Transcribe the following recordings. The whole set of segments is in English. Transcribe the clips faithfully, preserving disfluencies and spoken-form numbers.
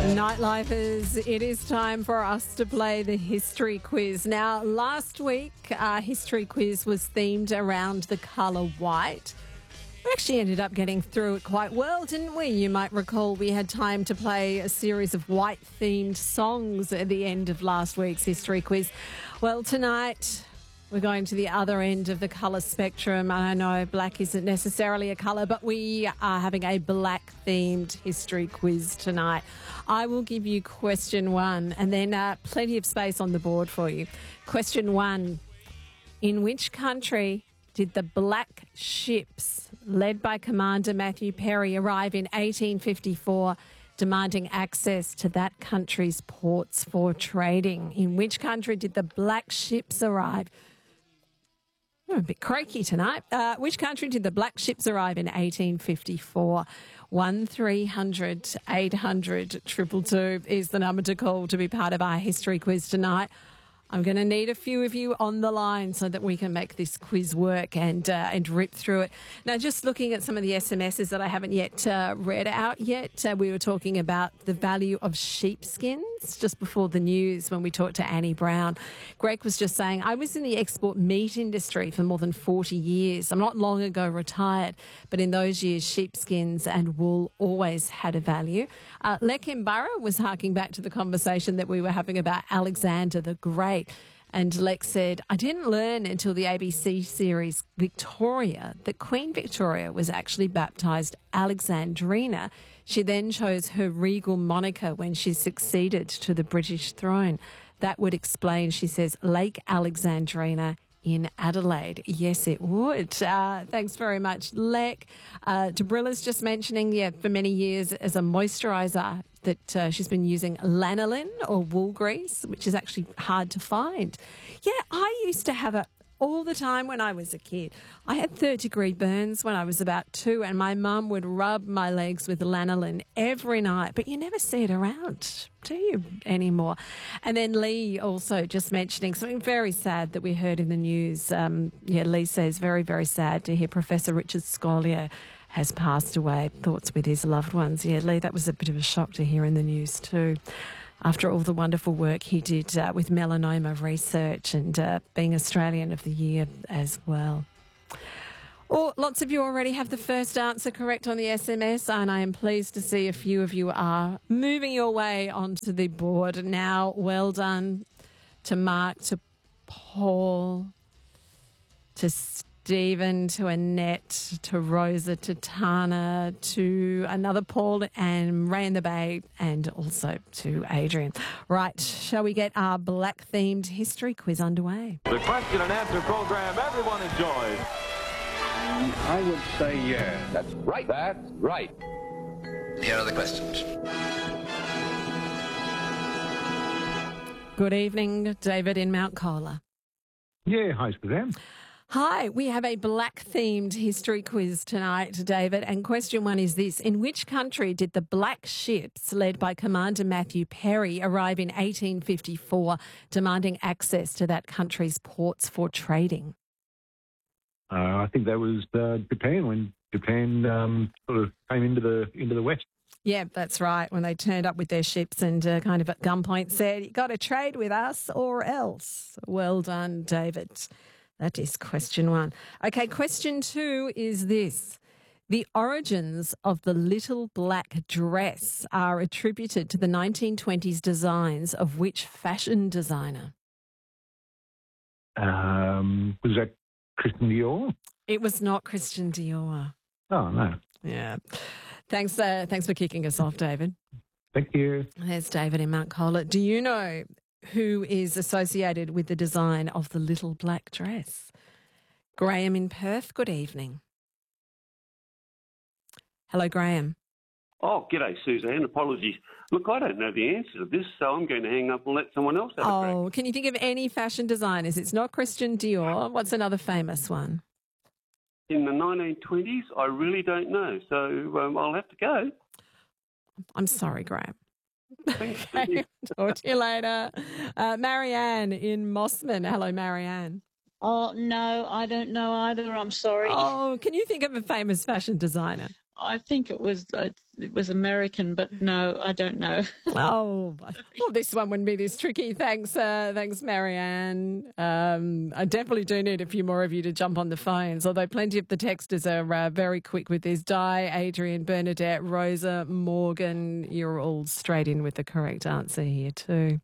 Nightlifers, it is time for us to play the history quiz. Now, last week, our history quiz was themed around the colour white. We actually ended up getting through it quite well, didn't we? You might recall we had time to play a series of white-themed songs at the end of last week's history quiz. Well, tonight we're going to the other end of the colour spectrum. I know black isn't necessarily a colour, but we are having a black-themed history quiz tonight. I will give you question one and then uh, plenty of space on the board for you. Question one, in which country did the Black Ships, led by Commander Matthew Perry, arrive in eighteen fifty-four, demanding access to that country's ports for trading? In which country did the Black Ships arrive? I'm a bit croaky tonight. Uh, which country did the Black Ships arrive in eighteen fifty-four? one three hundred eight hundred two two two is the number to call to be part of our history quiz tonight. I'm going to need a few of you on the line so that we can make this quiz work and uh, and rip through it. Now, just looking at some of the S M Ses that I haven't yet uh, read out yet, uh, we were talking about the value of sheepskins just before the news when we talked to Annie Brown. Greg was just saying, I was in the export meat industry for more than forty years. I'm not long ago retired, but in those years, sheepskins and wool always had a value. Uh, Lek Mbara was harking back to the conversation that we were having about Alexander the Great. And Lex said, I didn't learn until the A B C series Victoria that Queen Victoria was actually baptised Alexandrina. She then chose her regal moniker when she succeeded to the British throne. That would explain, she says, Lake Alexandrina in Adelaide. Yes, it would. Uh, thanks very much, Lek. Uh, Debrilla's just mentioning, yeah, for many years as a moisturiser that uh, she's been using lanolin or wool grease, which is actually hard to find. Yeah, I used to have it all the time when I was a kid. I had third-degree burns when I was about two, and my mum would rub my legs with lanolin every night, but you never see it around, do you, anymore? And then Lee also just mentioning something very sad that we heard in the news. Um, yeah, Lee says, very, very sad to hear Professor Richard Scolio has passed away. Thoughts with his loved ones. Yeah, Lee, that was a bit of a shock to hear in the news too, after all the wonderful work he did uh, with melanoma research and uh, being Australian of the Year as well. Oh, lots of you already have the first answer correct on the S M S, and I am pleased to see a few of you are moving your way onto the board now. Well done to Mark, to Paul, to Stephen, to Annette, to Rosa, to Tana, to another Paul and Ray in the Bay, and also to Adrian. Right, shall we get our black-themed history quiz underway? The question and answer program everyone enjoys. I would say yeah. That's right. That's right. Here are the questions. Good evening, David in Mount Colah. Yeah, hi, Suzanne. Hi, we have a black-themed history quiz tonight, David, and question one is this. In which country did the Black Ships, led by Commander Matthew Perry, arrive in eighteen fifty-four, demanding access to that country's ports for trading? Uh, I think that was uh, Japan, when Japan um, sort of came into the into the West. Yeah, that's right, when they turned up with their ships and uh, kind of at gunpoint said, you got to trade with us or else. Well done, David. That is question one. Okay, question two is this. The origins of the little black dress are attributed to the nineteen twenties designs of which fashion designer? Um, was that Christian Dior? It was not Christian Dior. Oh, no. Yeah. Thanks, uh, thanks for kicking us off, David. Thank you. There's David in Mount Colah. Do you know who is associated with the design of the little black dress? Graham in Perth, good evening. Hello, Graham. Oh, g'day, Suzanne. Apologies. Look, I don't know the answer to this, so I'm going to hang up and let someone else have a crack. Oh, can you think of any fashion designers? It's not Christian Dior. What's another famous one? In the nineteen twenties, I really don't know, so um, I'll have to go. I'm sorry, Graham. Thanks. Okay, talk to you later. Uh, Marianne in Mossman. Hello, Marianne. Oh, no, I don't know either. I'm sorry. Oh, can you think of a famous fashion designer? I think it was uh, it was American, but no, I don't know. Oh, well, this one wouldn't be this tricky. Thanks, uh, thanks, Marianne. Um, I definitely do need a few more of you to jump on the phones, although plenty of the texters are uh, very quick with this. Di, Adrian, Bernadette, Rosa, Morgan, you're all straight in with the correct answer here too.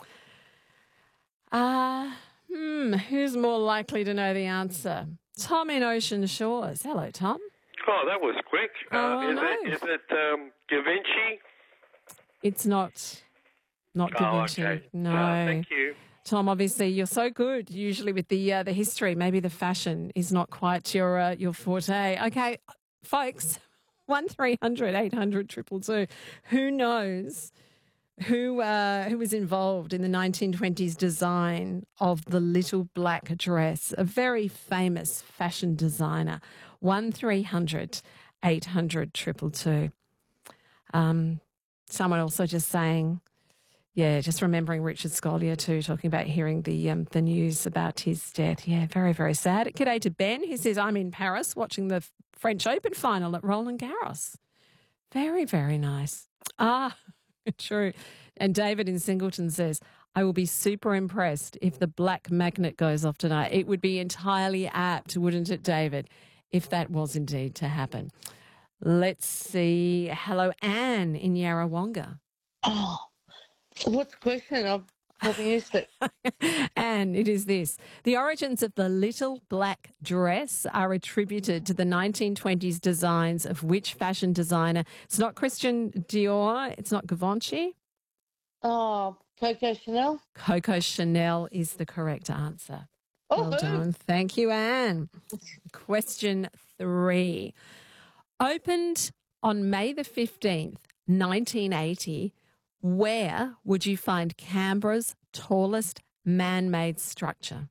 Uh, hmm, who's more likely to know the answer? Tom in Ocean Shores. Hello, Tom. Oh, that was quick. Oh, Uh, is no. it is it um, Da Vinci? It's not, not Da Oh, Vinci. okay. No. Uh, thank you. Tom, obviously you're so good usually with the uh, the history. Maybe the fashion is not quite your uh, your forte. Okay, folks, one three hundred eight hundred triple two. Who knows who uh, who was involved in the nineteen twenties design of the little black dress? A very famous fashion designer. One three hundred eight hundred triple two. Um, someone also just saying, yeah, just remembering Richard Scolyer too, talking about hearing the um, the news about his death. Yeah, very, very sad. G'day to Ben, who says, I'm in Paris watching the French Open final at Roland Garros. Very, very nice. Ah, true. And David in Singleton says, I will be super impressed if the black magnet goes off tonight. It would be entirely apt, wouldn't it, David, if that was indeed to happen. Let's see. Hello, Anne in Yarrawonga. Oh, what's the question? I've probably missed it. And it is this. The origins of the little black dress are attributed to the nineteen twenties designs of which fashion designer? It's not Christian Dior. It's not Givenchy. Oh, Coco Chanel. Coco Chanel is the correct answer. Oh, Well done. Thank you, Anne. Question three. Opened on May the fifteenth, nineteen eighty, where would you find Canberra's tallest man-made structure?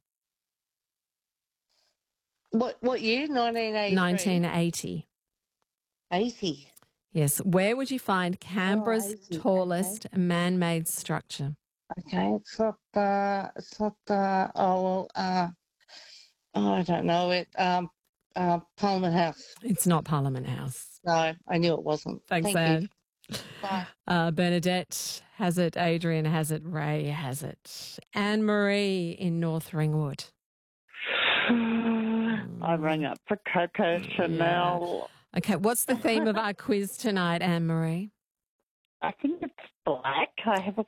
What what year? nineteen eighty. nineteen eighty. eighty. Yes. Where would you find Canberra's Oh, eighty, tallest man-made structure? Okay, it's not. Uh, it's not. Uh, oh well. Uh, oh, I don't know it. Um, uh, Parliament House. It's not Parliament House. No, I knew it wasn't. Thanks, Thank Anne. you. Bye. Uh, Bernadette has it, Adrian has it, Ray has it. Anne-Marie in North Ringwood. I rang up for Coco Chanel. Okay, what's the theme of our quiz tonight, Anne-Marie? I think it's black. I have a